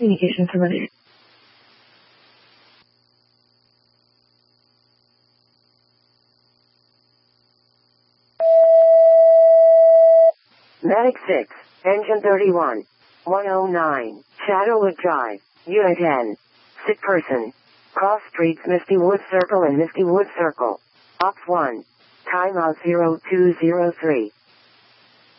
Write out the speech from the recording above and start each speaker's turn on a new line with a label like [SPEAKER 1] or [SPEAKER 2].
[SPEAKER 1] communication terminated.
[SPEAKER 2] Medic 6, Engine 31, 109, Shadowwood Drive, Unit N. Sick person. Cross streets Misty Wood Circle and Misty Wood Circle. Ops 1. Timeout 0203.